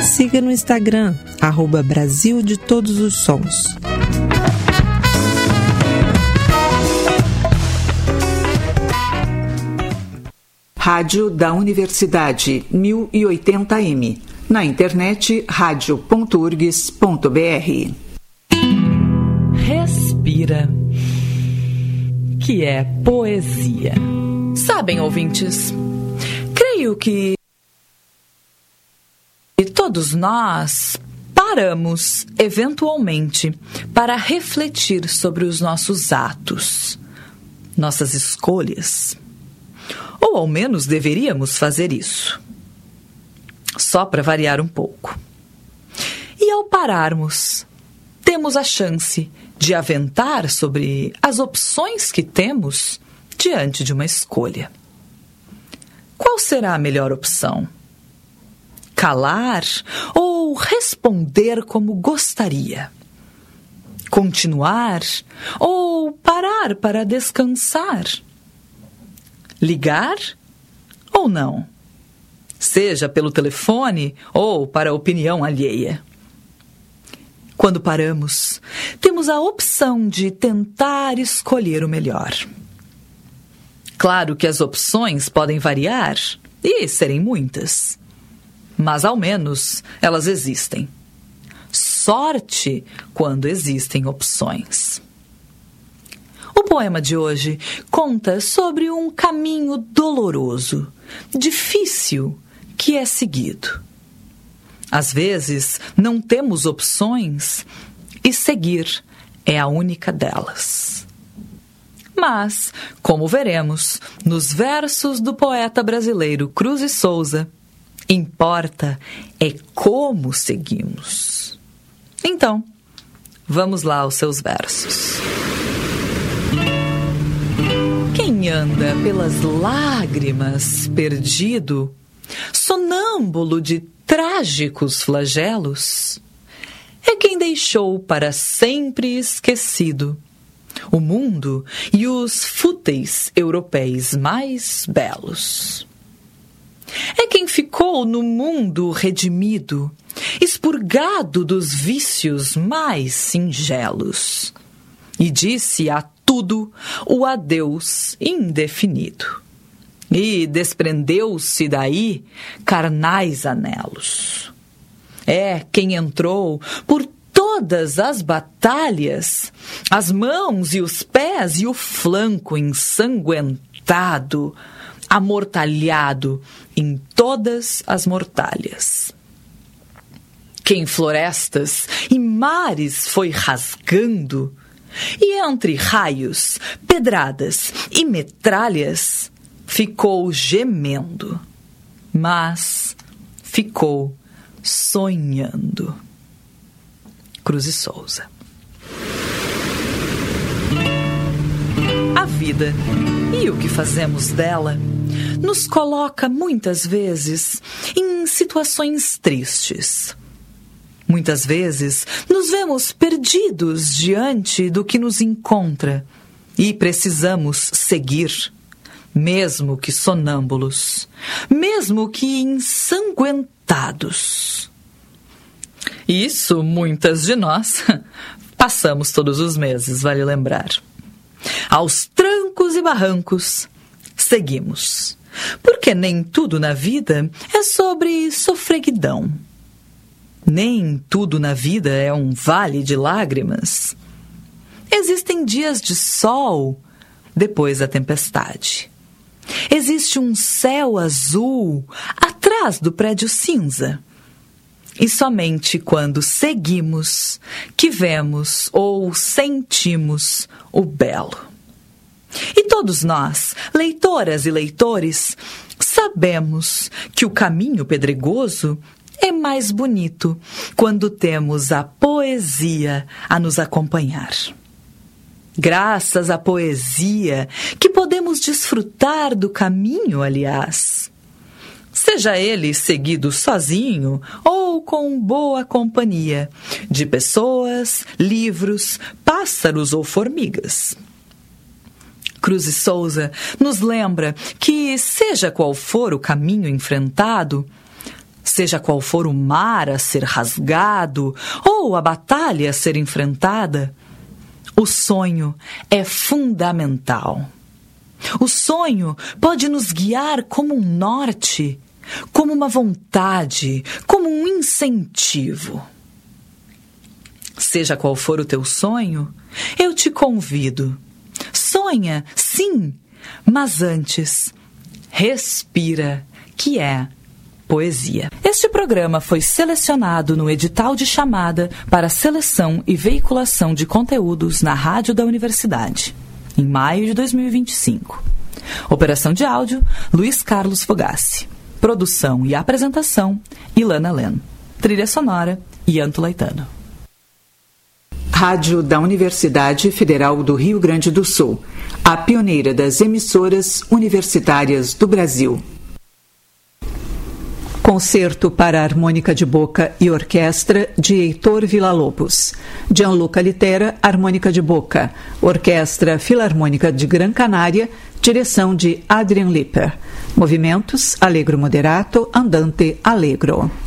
Siga no Instagram, @Brasil de Todos os Sons. Rádio da Universidade 1080M. Na internet, radio.urgs.br. Respira, que é poesia. Sabem, ouvintes, creio que todos nós paramos, eventualmente, para refletir sobre os nossos atos, nossas escolhas. Ou ao menos deveríamos fazer isso. Só para variar um pouco. E ao pararmos, temos a chance de aventar sobre as opções que temos diante de uma escolha. Qual será a melhor opção? Calar ou responder como gostaria? Continuar ou parar para descansar? Ligar ou não? Seja pelo telefone ou para a opinião alheia. Quando paramos, temos a opção de tentar escolher o melhor. Claro que as opções podem variar e serem muitas, mas ao menos elas existem. Sorte quando existem opções. O poema de hoje conta sobre um caminho doloroso, difícil, que é seguido. Às vezes, não temos opções e seguir é a única delas. Mas, como veremos nos versos do poeta brasileiro Cruz e Souza, importa é como seguimos. Então, vamos lá aos seus versos. Quem anda pelas lágrimas perdido, sonâmbulo de trágicos flagelos, é quem deixou para sempre esquecido o mundo e os fúteis europeus mais belos. É quem ficou no mundo redimido, expurgado dos vícios mais singelos, e disse a tudo o adeus indefinido. E desprendeu-se daí carnais anelos. É quem entrou por todas as batalhas, as mãos e os pés e o flanco ensanguentado, amortalhado em todas as mortalhas. Quem florestas e mares foi rasgando, e entre raios, pedradas e metralhas, ficou gemendo, mas ficou sonhando. Cruz e Souza. A vida e o que fazemos dela nos coloca muitas vezes em situações tristes. Muitas vezes nos vemos perdidos diante do que nos encontra e precisamos seguir, mesmo que sonâmbulos, mesmo que ensanguentados. Isso muitas de nós passamos todos os meses, vale lembrar. Aos trancos e barrancos, seguimos, porque nem tudo na vida é sobre sofreguidão. Nem tudo na vida é um vale de lágrimas. Existem dias de sol depois da tempestade. Existe um céu azul atrás do prédio cinza. E somente quando seguimos que vemos ou sentimos o belo. E todos nós, leitoras e leitores, sabemos que o caminho pedregoso é mais bonito quando temos a poesia a nos acompanhar. Graças à poesia que podemos desfrutar do caminho, aliás. Seja ele seguido sozinho ou com boa companhia de pessoas, livros, pássaros ou formigas. Cruz e Souza nos lembra que, seja qual for o caminho enfrentado, Seja qual for o mar a ser rasgado ou a batalha a ser enfrentada, o sonho é fundamental. O sonho pode nos guiar como um norte, como uma vontade, como um incentivo. Seja qual for o teu sonho, eu te convido. Sonha, sim, mas antes, respira, que é poesia. Este programa foi selecionado no edital de chamada para seleção e veiculação de conteúdos na Rádio da Universidade, em maio de 2025. Operação de áudio, Luiz Carlos Fogassi. Produção e apresentação, Ilana Len. Trilha sonora, Ian Tulaitano. Rádio da Universidade Federal do Rio Grande do Sul, a pioneira das emissoras universitárias do Brasil. Concerto para harmônica de boca e orquestra de Heitor Villa-Lobos. Gianluca Litera, harmônica de boca. Orquestra Filarmônica de Gran Canária, direção de Adrian Lipper. Movimentos, allegro moderato, andante allegro.